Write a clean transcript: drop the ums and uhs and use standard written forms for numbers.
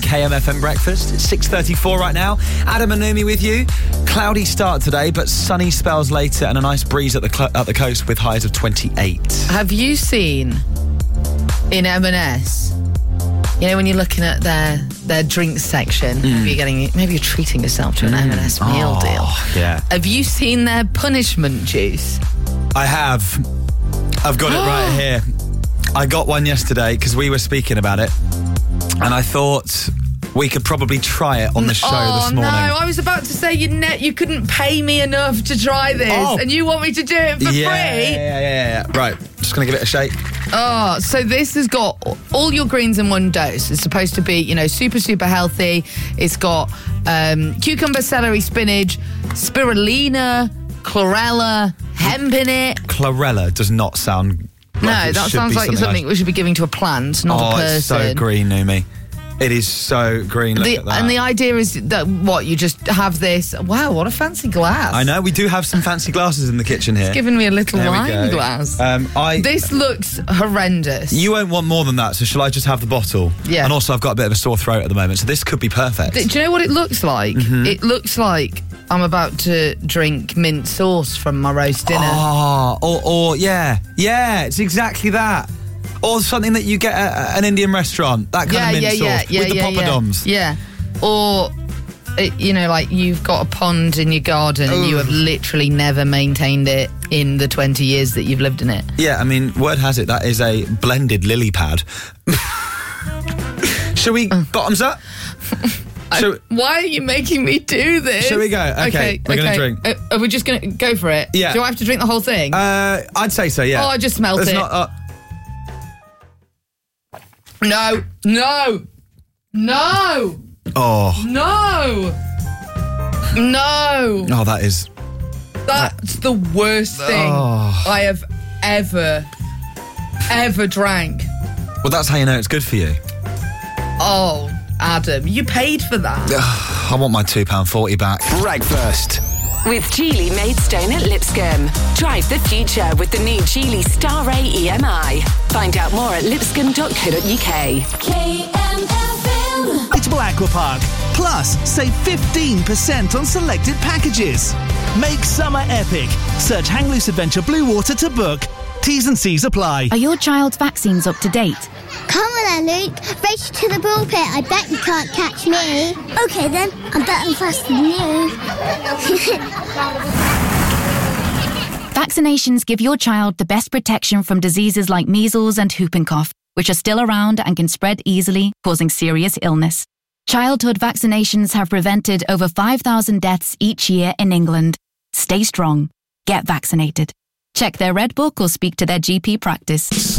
KMFM breakfast. It's 6:34 right now. Adam and Numi with you. Cloudy start today, but sunny spells later and a nice breeze at the coast with highs of 28. Have you seen in M&S, you know, when you're looking at their drinks section, maybe you're treating yourself to an M&S meal deal. Yeah. Have you seen their punishment juice? I have. I've got it right here. I got one yesterday because we were speaking about it, and I thought we could probably try it on the show this morning. No, I was about to say you couldn't pay me enough to try this, and you want me to do it for free? Yeah. Right, just going to give it a shake. Oh, so this has got all your greens in one dose. It's supposed to be, super, super healthy. It's got cucumber, celery, spinach, spirulina, chlorella, hemp in it. Chlorella does not sound... No, that sounds like something we should be giving to a plant, not a person. Oh, it's so green, Numi. It is so green. Look at that. And the idea is that, you just have this... Wow, what a fancy glass. I know, we do have some fancy glasses in the kitchen here. It's giving me a little wine glass. This looks horrendous. You won't want more than that, so shall I just have the bottle? Yeah. And also, I've got a bit of a sore throat at the moment, so this could be perfect. Do you know what it looks like? Mm-hmm. It looks like I'm about to drink mint sauce from my roast dinner. Oh, yeah, it's exactly that. Or something that you get at an Indian restaurant, that kind of mint sauce with the poppadoms. Yeah, or, like you've got a pond in your garden and you have literally never maintained it in the 20 years that you've lived in it. Yeah, I mean, word has it, that is a blended lily pad. Shall we bottoms up? Why are you making me do this? Shall we go? Okay, we're going to drink. Are we just going to go for it? Yeah. Do I have to drink the whole thing? I'd say so, yeah. Oh, I just smelt it. No. Oh. No. Oh, that is... That's the worst thing I have ever drank. Well, that's how you know it's good for you. Oh, Adam, you paid for that. I want my £2.40 back. Breakfast with Geely Maidstone at Lipscomb. Drive the future with the new Geely Star Ray EMI. Find out more at lipscomb.co.uk. KMFM. Inflatable Aquapark. Plus, save 15% on selected packages. Make summer epic. Search Hang Loose Adventure Blue Water to book. T's and C's apply. Are your child's vaccines up to date? Come on then, Luke. Race to the pulpit. I bet you can't catch me. OK then, I'm better and faster than you. Vaccinations give your child the best protection from diseases like measles and whooping cough, which are still around and can spread easily, causing serious illness. Childhood vaccinations have prevented over 5,000 deaths each year in England. Stay strong. Get vaccinated. Check their Red Book or speak to their GP practice.